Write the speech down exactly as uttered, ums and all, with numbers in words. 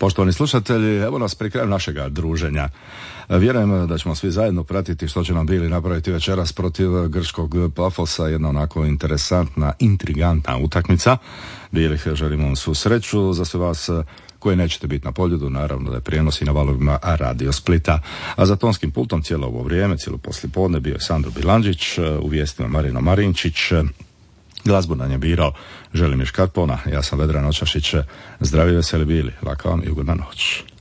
Poštovani slušatelji, evo nas pri kraju našega druženja. Vjerujem da ćemo svi zajedno pratiti što će nam bili napraviti večeras protiv grčkog Pafosa, jedna onako interesantna, intrigantna utakmica. Bili želimo vam svu sreću, za sve vas koji nećete biti na Poljudu, naravno da je prijenos i na valovima Radio Splita. A za tonskim pultom cijelo ovo vrijeme, cijelo poslijepodne bio je Sandro Bilandžić, u vijestima Marino Marinčić, glazbu nam je birao Želimir Škarpona, ja sam Vedran Očašić, zdravi veseli bili, laka vam i ugodna noć.